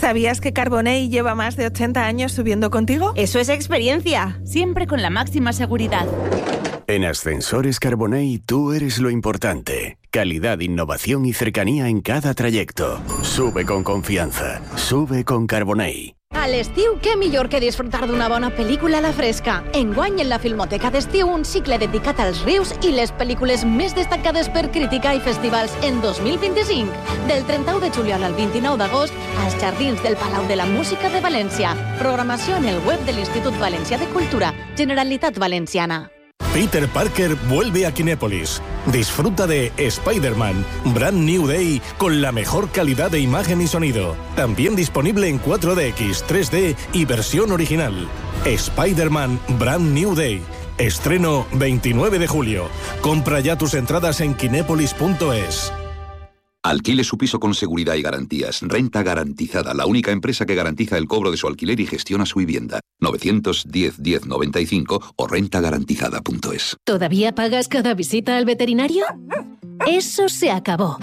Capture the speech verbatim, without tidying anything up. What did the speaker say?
¿Sabías que Carbonell lleva más de ochenta años subiendo contigo? Eso es experiencia, siempre con la máxima seguridad. En Ascensores Carbonell tú eres lo importante. Calidad, innovación y cercanía en cada trayecto. Sube con confianza. Sube con Carbonell. A l'estiu, què millor que disfrutar d'una bona pel·lícula a la fresca? Enguany, en la Filmoteca d'Estiu, un cicle dedicat als rius i les pel·lícules més destacades per crítica i festivals en dos mil vint-i-cinc. Del trenta-u de juliol al vint-i-nou d'agost, als Jardins del Palau de la Música de València. Programació en el web de l'Institut Valencià de Cultura, Generalitat Valenciana. Peter Parker vuelve a Kinépolis. Disfruta de Spider-Man, Brand New Day, con la mejor calidad de imagen y sonido. También disponible en cuatro D X, tres D y versión original. Spider-Man, Brand New Day. Estreno veintinueve de julio. Compra ya tus entradas en kinépolis punto es. Alquile su piso con seguridad y garantías. Renta Garantizada, la única empresa que garantiza el cobro de su alquiler y gestiona su vivienda. novecientos diez diez noventa y cinco o renta garantizada punto es. ¿Todavía pagas cada visita al veterinario? Eso se acabó.